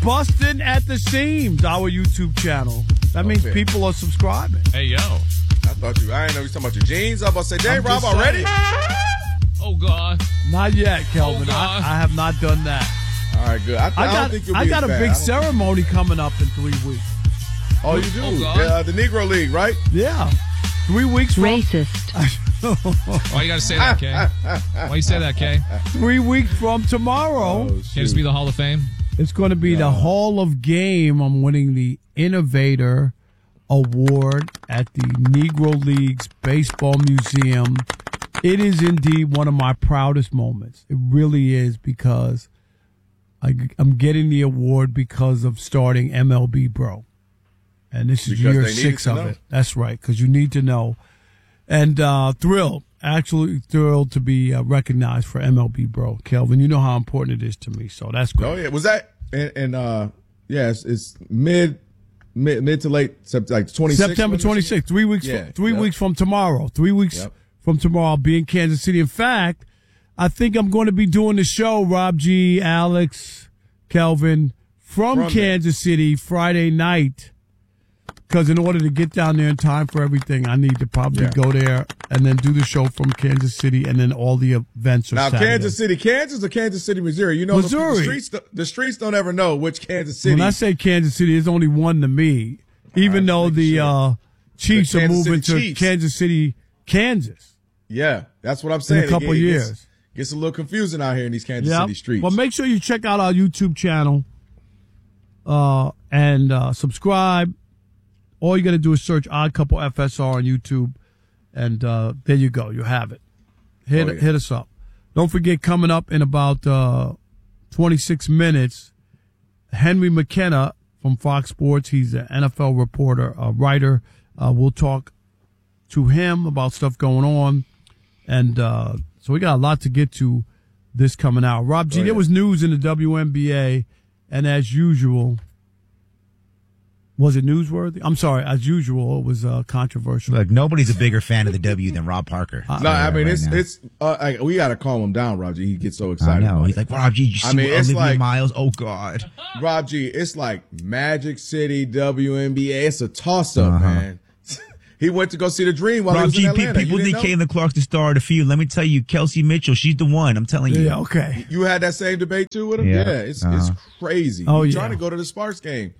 busting at the seams, our YouTube channel. That means people are subscribing. Hey, yo. I didn't know you was talking about your jeans. I was about to say, dang, Rob, already? Oh, God. Not yet, Kelvin. Oh, God. I have not done that. All right, good. I don't think you'll be I got as a bad. big ceremony coming up in 3 weeks. Oh, you do? Oh, God. Yeah, the Negro League, right? Yeah. 3 weeks from... Racist. Why you got to say that, Kay? Why you say that, Kay? 3 weeks from tomorrow. Oh, Can't this be the Hall of Fame? It's going to be the Hall of Game. I'm winning the Innovator Award at the Negro Leagues Baseball Museum. It is indeed one of my proudest moments. It really is, because I'm getting the award because of starting MLB Bro. And this is year 6 of it. That's right, because you need to know. And thrilled, absolutely thrilled to be recognized for MLB Bro. Kelvin, you know how important it is to me, so that's great. Oh, yeah. Was that it's mid to late like 26th? September 26th, 3 weeks. Yeah, 3 weeks from tomorrow. 3 weeks from tomorrow, I'll be in Kansas City. In fact, I think I'm going to be doing the show, Rob G, Alex, Kelvin, from Kansas City Friday night. Because in order to get down there in time for everything, I need to probably go there and then do the show from Kansas City, and then all the events are now Saturday. Kansas City, Kansas, or Kansas City, Missouri? You know, Missouri. The streets don't ever know which Kansas City. When I say Kansas City, there's only one to me. Even though the Chiefs are moving to Kansas City, Kansas. Yeah, that's what I'm saying. In a couple years. Gets a little confusing out here in these Kansas City streets. Well, make sure you check out our YouTube channel and subscribe. All you got to do is search Odd Couple FSR on YouTube, and there you go. You have it. Hit us up. Don't forget, coming up in about 26 minutes, Henry McKenna from Fox Sports. He's an NFL reporter, a writer. We'll talk to him about stuff going on. And so we got a lot to get to this coming out. Rob G, there was news in the WNBA, and as usual... Was it newsworthy? I'm sorry. As usual, it was controversial. Look, nobody's a bigger fan of the W than Rob Parker. No, I mean, it's we got to calm him down, Rob G. He gets so excited. I know. He's like, Rob G, you see it's Olivia like, Miles? Oh, God. Rob G, it's like Magic City, WNBA. It's a toss-up, man. He went to go see the Dream while Rob he was in Atlanta. People think Caitlin Clark's the star of the field. Let me tell you, Kelsey Mitchell, she's the one. I'm telling you. Yeah, okay. You had that same debate, too, with him? Yeah, it's crazy. Oh, He's trying to go to the Sparks game.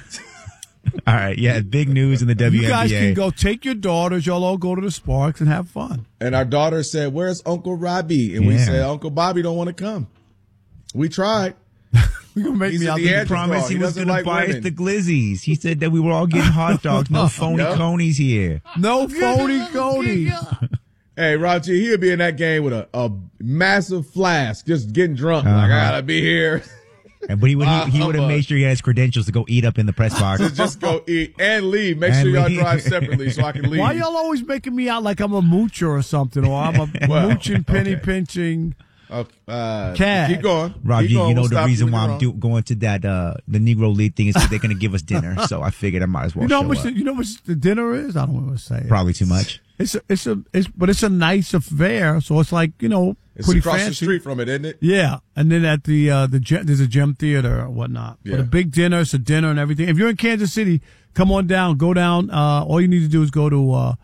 All right, yeah, big news in the WNBA. You guys can go take your daughters. Y'all all go to the Sparks and have fun. And our daughter said, "Where's Uncle Robbie?" And we said, "Uncle Bobby don't want to come." We tried. You're gonna make me out He promised he was going to buy us the glizzies. He said that we were all getting hot dogs. No phony conies here. No phony conies. Hey, Rob G, he'll be in that game with a massive flask, just getting drunk. Like, I gotta be here. But he would have made sure he had his credentials to go eat up in the press box. To just go eat and leave. Make sure y'all drive separately so I can leave. Why y'all always making me out like I'm a moocher or something, or I'm a mooching, penny pinching cat? Keep going. Rob G, you know the reason why I'm going to that the Negro League thing is because they're going to give us dinner. So I figured I might as well. You know how much the dinner is? I don't want to say it. Probably too much. But it's a nice affair, so it's like, it's pretty across fancy. the street from it, isn't it? Yeah, and then at the there's a gem theater or whatnot. Yeah. But a big dinner, it's a dinner and everything. If you're in Kansas City, come on down, go down. All you need to do is go to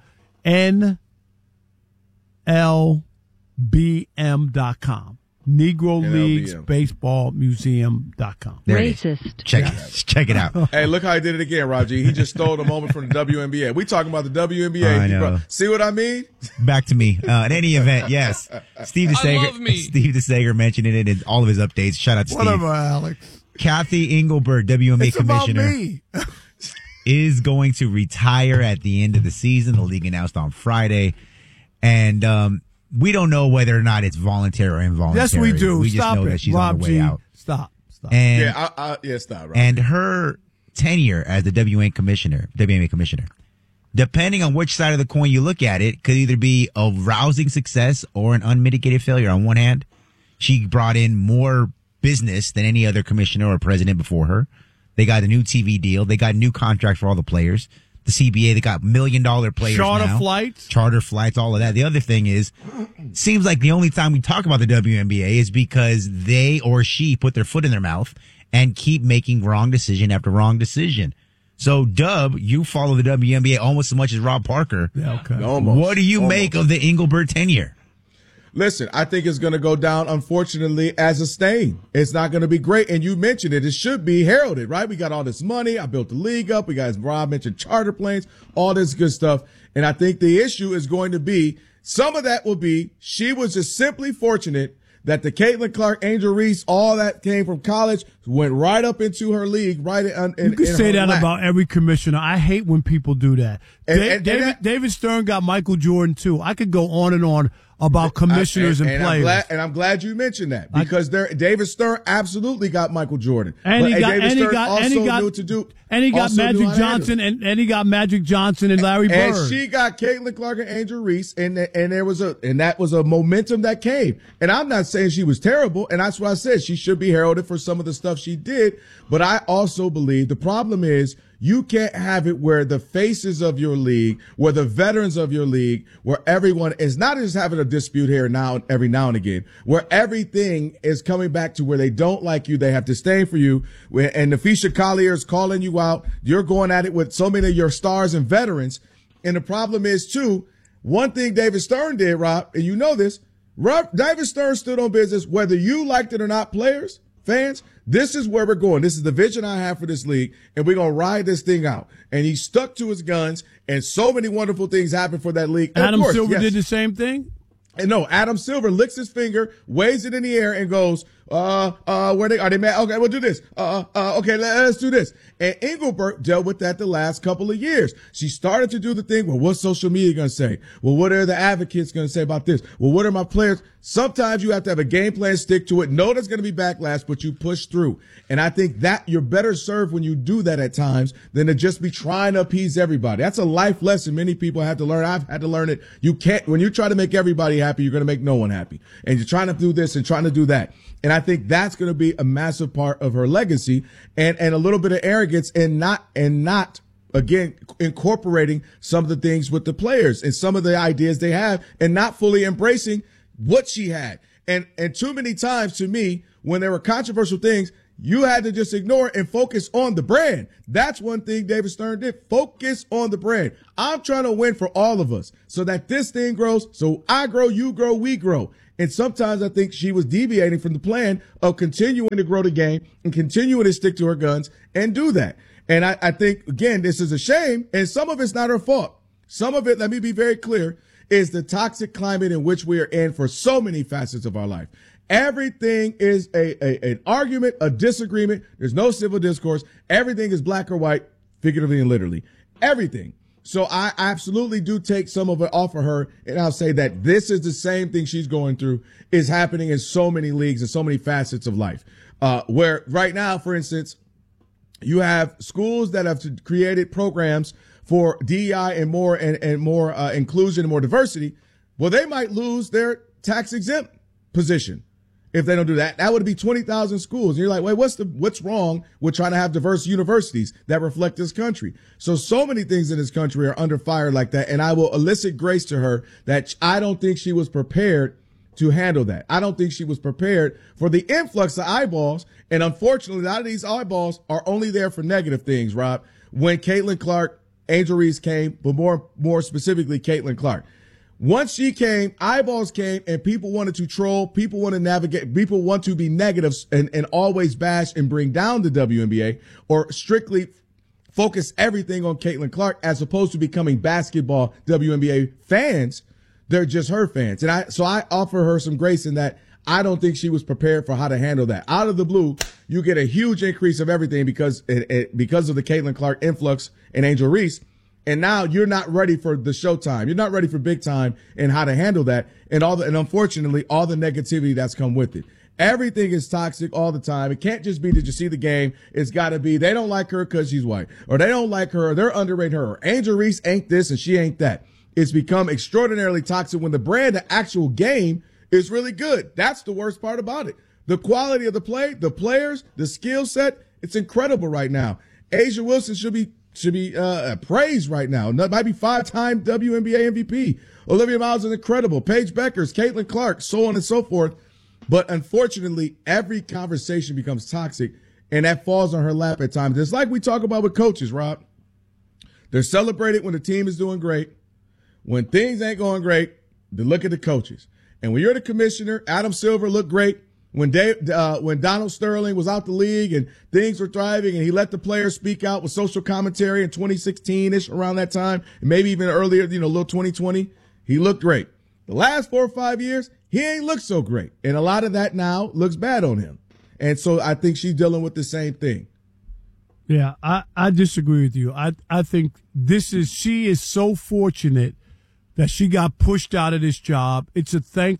NLBM.com. Negro Leagues Baseball Museum.com. Racist. Check it out. Hey, look how he did it again, Raji. He just stole the moment from the WNBA. We talking about the WNBA. I know. See what I mean? Back to me. In any event, yes. Steve DeSager mentioned it in all of his updates. Shout out to Steve. Whatever, Alex. Kathy Engelbert, WNBA it's commissioner, about me. is going to retire at the end of the season. The league announced on Friday. And we don't know whether or not it's voluntary or involuntary. Yes, we do. We just know that she's on her way out. Stop. And, stop. Rob. And her tenure as the WNBA commissioner, depending on which side of the coin you look at it, could either be a rousing success or an unmitigated failure. On one hand, she brought in more business than any other commissioner or president before her. They got a new TV deal. They got a new contract for all the players. The CBA, they got $1 million players Charter now. Charter flights, all of that. The other thing is, seems like the only time we talk about the WNBA is because they or she put their foot in their mouth and keep making wrong decision after wrong decision. So, Dub, you follow the WNBA almost as much as Rob Parker. Yeah, okay. What do you make of the Engelbert tenure? Listen, I think it's going to go down, unfortunately, as a stain. It's not going to be great. And you mentioned it. It should be heralded, right? We got all this money. I built the league up. We got, as Rob mentioned, charter planes, all this good stuff. And I think the issue is going to be, some of that will be, she was just simply fortunate that the Caitlin Clark, Angel Reese, all that came from college, went right up into her league, right in You can say that lap. about every commissioner. I hate when people do that. David Stern got Michael Jordan, too. I could go on and on about commissioners and players. I'm glad you mentioned that, because David Stern absolutely got Michael Jordan. And he got Magic Johnson and Larry Bird. And she got Caitlin Clark and Angel Reese, and that was a momentum that came. And I'm not saying she was terrible, and that's what I said. She should be heralded for some of the stuff she did. But I also believe the problem is, you can't have it where the faces of your league, where the veterans of your league, where everyone is not just having a dispute here every now and again, where everything is coming back to where they don't like you, they have disdain for you, and Nafisha Collier is calling you out. You're going at it with so many of your stars and veterans. And the problem is, too, one thing David Stern did, Rob, and you know this, David Stern stood on business, whether you liked it or not, players, fans. This is where we're going. This is the vision I have for this league, and we're going to ride this thing out. And he stuck to his guns, and so many wonderful things happened for that league. Adam Silver did the same thing? And no, Adam Silver licks his finger, waves it in the air, and goes, where are they mad? Okay, we'll do this. Okay, let's do this. And Engelbert dealt with that the last couple of years. She started to do the thing, well, what's social media going to say? Well, what are the advocates going to say about this? Well, what are my players? Sometimes you have to have a game plan, stick to it. Know there's going to be backlash, but you push through. And I think that you're better served when you do that at times than to just be trying to appease everybody. That's a life lesson many people have to learn. I've had to learn it. You can't, when you try to make everybody happy, you're going to make no one happy. And you're trying to do this and trying to do that. And I think that's going to be a massive part of her legacy, and a little bit of arrogance, and not again incorporating some of the things with the players and some of the ideas they have, and not fully embracing what she had. And too many times, to me, when there were controversial things, you had to just ignore and focus on the brand. That's one thing David Stern did. Focus on the brand. I'm trying to win for all of us so that this thing grows. So I grow, you grow, we grow. And sometimes I think she was deviating from the plan of continuing to grow the game and continuing to stick to her guns and do that. And I think, again, this is a shame. And some of it's not her fault. Some of it, let me be very clear, is the toxic climate in which we are in for so many facets of our life. Everything is an argument, a disagreement. There's no civil discourse. Everything is black or white, figuratively and literally. Everything. So I absolutely do take some of it off of her, and I'll say that this is the same thing she's going through is happening in so many leagues and so many facets of life. Where right now, for instance, you have schools that have created programs for DEI and more inclusion and more diversity. Well, they might lose their tax exempt position if they don't do that. That would be 20,000 schools. And you're like, wait, what's wrong with trying to have diverse universities that reflect this country? So many things in this country are under fire like that. And I will elicit grace to her that I don't think she was prepared to handle that. I don't think she was prepared for the influx of eyeballs. And unfortunately, a lot of these eyeballs are only there for negative things, Rob. When Caitlin Clark, Angel Reese came, but more specifically, Caitlin Clark. Once she came, eyeballs came, and people wanted to troll, people want to navigate, people want to be negative and always bash and bring down the WNBA, or strictly focus everything on Caitlin Clark as opposed to becoming basketball WNBA fans. They're just her fans. And I offer her some grace in that I don't think she was prepared for how to handle that. Out of the blue, you get a huge increase of everything because of the Caitlin Clark influx and Angel Reese. And now you're not ready for the showtime. You're not ready for big time and how to handle that. And unfortunately, all the negativity that's come with it. Everything is toxic all the time. It can't just be, did you see the game? It's got to be, they don't like her because she's white, or they don't like her, or they're underrating her, or Angel Reese ain't this and she ain't that. It's become extraordinarily toxic when the brand, the actual game, is really good. That's the worst part about it. The quality of the play, the players, the skill set, it's incredible right now. A'ja Wilson should be praised right now. Might be 5-time WNBA MVP. Olivia Miles is incredible. Paige Beckers, Caitlin Clark, so on and so forth. But unfortunately, every conversation becomes toxic. And that falls on her lap at times. It's like we talk about with coaches, Rob. They're celebrated when the team is doing great. When things ain't going great, they look at the coaches. And when you're the commissioner, Adam Silver looked great. When Donald Sterling was out the league and things were thriving and he let the players speak out with social commentary in 2016-ish, around that time, and maybe even earlier, little 2020, he looked great. The last 4 or 5 years, he ain't looked so great. And a lot of that now looks bad on him. And so I think she's dealing with the same thing. Yeah, I disagree with you. I think she is so fortunate that she got pushed out of this job. It's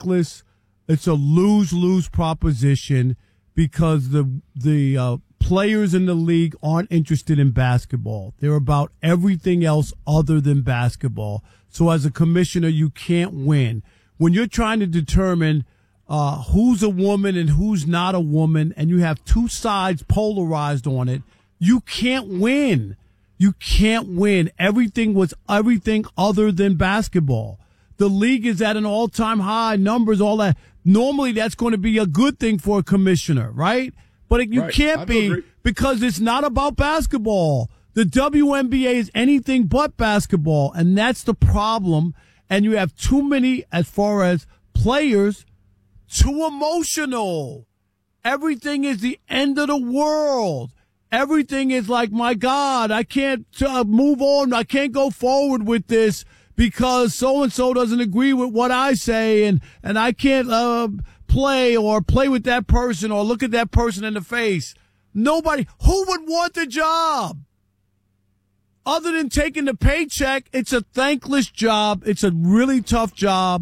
a lose-lose proposition because the players in the league aren't interested in basketball. They're about everything else other than basketball. So as a commissioner, you can't win. When you're trying to determine who's a woman and who's not a woman, and you have two sides polarized on it, you can't win. You can't win. Everything was everything other than basketball. The league is at an all-time high, numbers, all that. Normally, that's going to be a good thing for a commissioner, right? But you can't be, because it's not about basketball. The WNBA is anything but basketball, and that's the problem. And you have too many, as far as players, too emotional. Everything is the end of the world. Everything is like, my God, I can't move on. I can't go forward with this because so-and-so doesn't agree with what I say, and I can't play with that person or look at that person in the face. Nobody. Who would want the job? Other than taking the paycheck, it's a thankless job. It's a really tough job.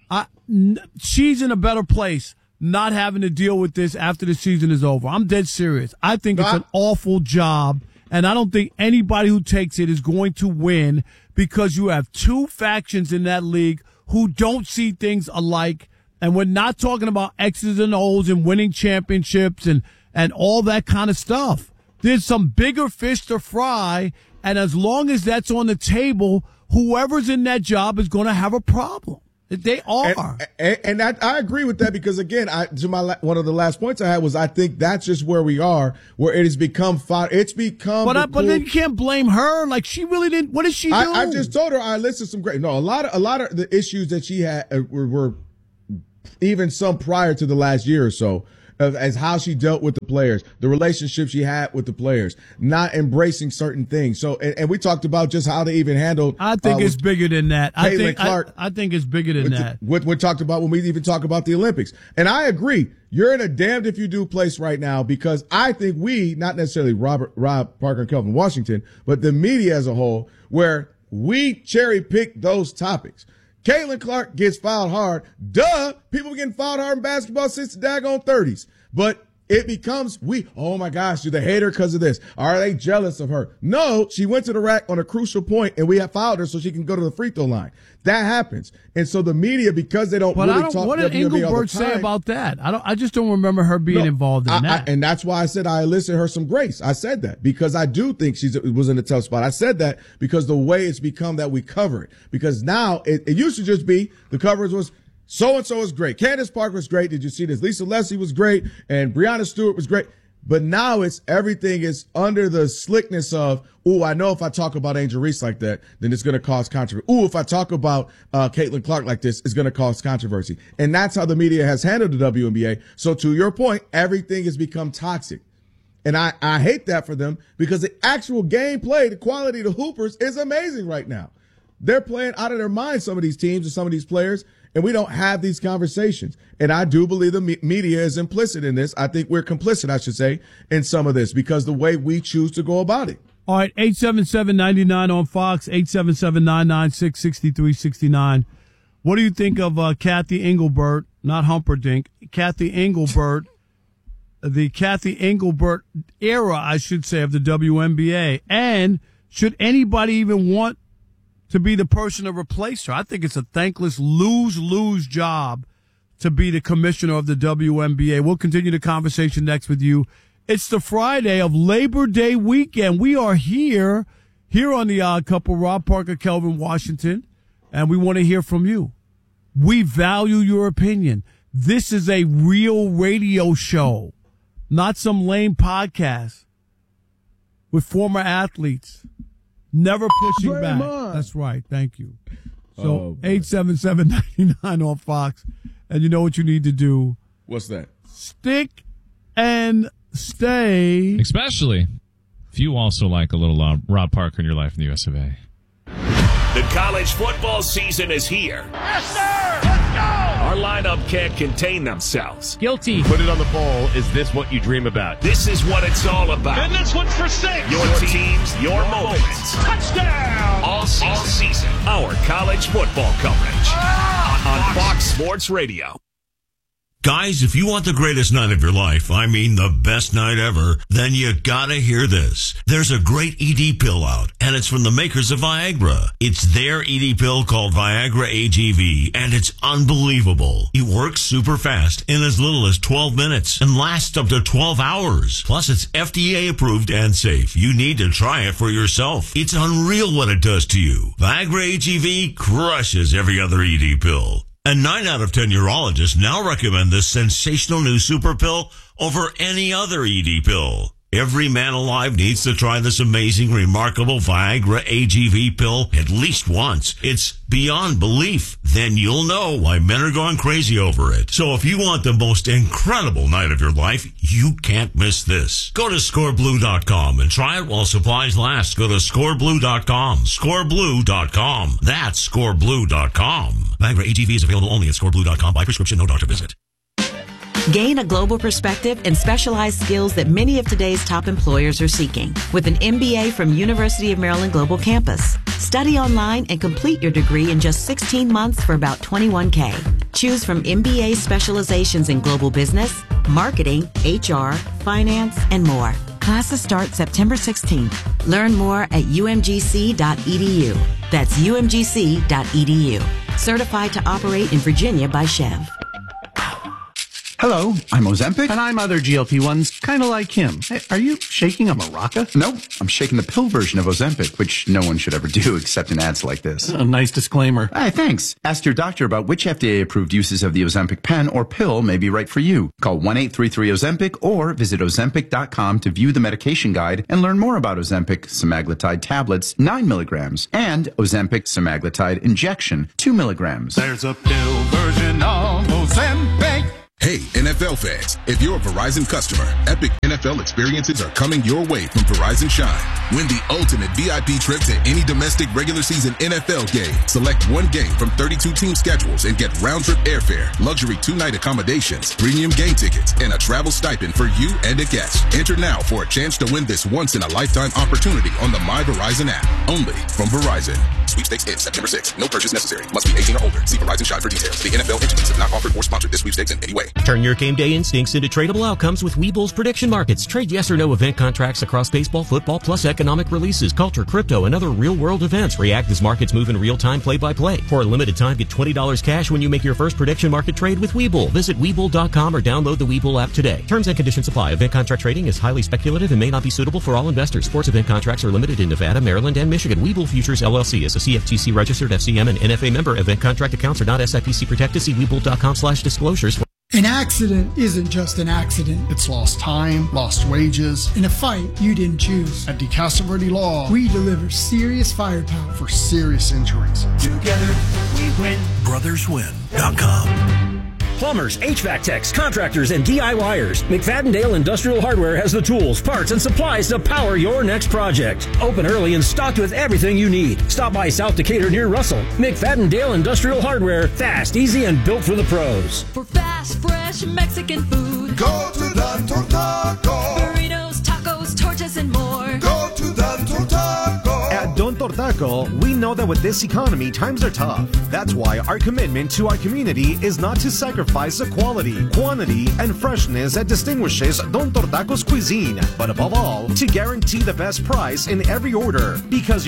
She's in a better place not having to deal with this after the season is over. I'm dead serious. I think it's an awful job, and I don't think anybody who takes it is going to win because you have two factions in that league who don't see things alike, and we're not talking about X's and O's and winning championships and all that kind of stuff. There's some bigger fish to fry, and as long as that's on the table, whoever's in that job is going to have a problem. They are. And I agree with that because, again, one of the last points I had was I think that's just where we are, where it has become It's become. But then you can't blame her. Like, she really didn't. What did she do? I just told her I listed some great. No, a lot of the issues that she had were even some prior to the last year or so. As how she dealt with the players, the relationship she had with the players, not embracing certain things. So, and we talked about just how they even handled. I think it's bigger than that. Caitlin Clark. I think it's bigger than that. We talked about when we even talk about the Olympics. And I agree. You're in a damned if you do place right now because I think we, not necessarily Rob Parker and Kelvin Washington, but the media as a whole, where we cherry pick those topics. Caitlin Clark gets fouled hard. Duh. People getting fouled hard in basketball since the daggone 30s. But it becomes oh my gosh, do they hate her because of this? Are they jealous of her? No, she went to the rack on a crucial point and we have fouled her so she can go to the free throw line. That happens. And so the media, because they don't talk what did Engelbert say about that? I just don't remember her being involved in that. And that's why I said I enlisted her some grace. I said that because I do think she was in a tough spot. I said that because the way it's become that we cover it. Because now it used to just be the coverage was so-and-so is great. Candace Parker was great. Did you see this? Lisa Leslie was great. And Breonna Stewart was great. But now everything is under the slickness of, I know if I talk about Angel Reese like that, then it's going to cause controversy. If I talk about Caitlin Clark like this, it's going to cause controversy. And that's how the media has handled the WNBA. So to your point, everything has become toxic. And I hate that for them because the actual gameplay, the quality of the hoopers is amazing right now. They're playing out of their minds, some of these teams and some of these players. And we don't have these conversations. And I do believe the media is implicit in this. I think we're complicit, I should say, in some of this because the way we choose to go about it. All right, 877-99 on Fox, 877-996-6369. What do you think of Kathy Engelbert, not Humperdinck, Kathy Engelbert, the Kathy Engelbert era, I should say, of the WNBA? And should anybody even want to be the person to replace her? I think it's a thankless lose-lose job to be the commissioner of the WNBA. We'll continue the conversation next with you. It's the Friday of Labor Day weekend. We are here on the Odd Couple, Rob Parker, Kelvin Washington, and we want to hear from you. We value your opinion. This is a real radio show. not some lame podcast with former athletes. Never pushing back. That's right. Thank you. So 877-99 on Fox. And you know what you need to do. What's that? Stick and stay. Especially if you also like a little Rob Parker in your life in the US of A. The college football season is here. Yes, sir! Let's go! Our lineup can't contain themselves. Guilty. Put it on the bowl. Is this what you dream about? This is what it's all about. And this one's for 6. Your teams, your moments. Touchdown! All season. Our college football coverage on Fox Sports Radio. Guys, if you want the greatest night of your life, I mean the best night ever, then you gotta hear this. There's a great ED pill out, and it's from the makers of Viagra. It's their ED pill called Viagra AGV, and it's unbelievable. It works super fast in as little as 12 minutes and lasts up to 12 hours. Plus, it's FDA approved and safe. You need to try it for yourself. It's unreal what it does to you. Viagra AGV crushes every other ED pill. And 9 out of 10 urologists now recommend this sensational new super pill over any other ED pill. Every man alive needs to try this amazing, remarkable Viagra AGV pill at least once. It's beyond belief. Then you'll know why men are going crazy over it. So if you want the most incredible night of your life, you can't miss this. Go to scoreblue.com and try it while supplies last. Go to scoreblue.com. Scoreblue.com. That's scoreblue.com. Viagra AGV is available only at scoreblue.com by prescription, no doctor visit. Gain a global perspective and specialized skills that many of today's top employers are seeking with an MBA from University of Maryland Global Campus. Study online and complete your degree in just 16 months for about $21K. Choose from MBA specializations in global business, marketing, HR, finance, and more. Classes start September 16th. Learn more at umgc.edu. That's umgc.edu. Certified to operate in Virginia by Chev. Hello, I'm Ozempic. And I'm other GLP-1s, kind of like him. Hey, are you shaking a maraca? No, I'm shaking the pill version of Ozempic, which no one should ever do except in ads like this. A nice disclaimer. Hey, thanks. Ask your doctor about which FDA-approved uses of the Ozempic pen or pill may be right for you. Call 1-833-OZEMPIC or visit Ozempic.com to view the medication guide and learn more about Ozempic semaglutide tablets, 9 milligrams, and Ozempic semaglutide injection, 2 milligrams. There's a pill version of Ozempic. Hey, NFL fans, if you're a Verizon customer, epic NFL experiences are coming your way from Verizon Shine. Win the ultimate VIP trip to any domestic regular season NFL game. Select one game from 32 team schedules and get round-trip airfare, luxury 2-night accommodations, premium game tickets, and a travel stipend for you and a guest. Enter now for a chance to win this once-in-a-lifetime opportunity on the My Verizon app. Only from Verizon. Sweepstakes ends September 6th. No purchase necessary. Must be 18 or older. See Verizon Shine for details. The NFL entities have not offered or sponsored this sweepstakes in any way. Turn your game day instincts into tradable outcomes with Webull's prediction markets. Trade yes or no event contracts across baseball, football, plus economic releases, culture, crypto, and other real-world events. React as markets move in real time, play-by-play. For a limited time, get $20 cash when you make your first prediction market trade with Webull. Visit Webull.com or download the Webull app today. Terms and conditions apply. Event contract trading is highly speculative and may not be suitable for all investors. Sports event contracts are limited in Nevada, Maryland, and Michigan. Webull Futures LLC is a CFTC registered FCM and NFA member. Event contract accounts are not SIPC protected. See Webull.com/disclosures. An accident isn't just an accident. It's lost time, lost wages. In a fight you didn't choose. At DeCastro Verde Law, we deliver serious firepower for serious injuries. Together we win. BrothersWin.com. Plumbers, HVAC techs, contractors, and DIYers. McFadden-Dale Industrial Hardware has the tools, parts, and supplies to power your next project. Open early and stocked with everything you need. Stop by South Decatur near Russell. McFadden-Dale Industrial Hardware. Fast, easy, and built for the pros. For fast, fresh Mexican food, go to Don Tortaco. Burritos, tacos, tortas, and more. Go to Don Tortaco. At Don Tortaco, we know that with this economy, times are tough. That's why our commitment to our community is not to sacrifice the quality, quantity, and freshness that distinguishes Don Tortaco's cuisine, but above all, to guarantee the best price in every order. Because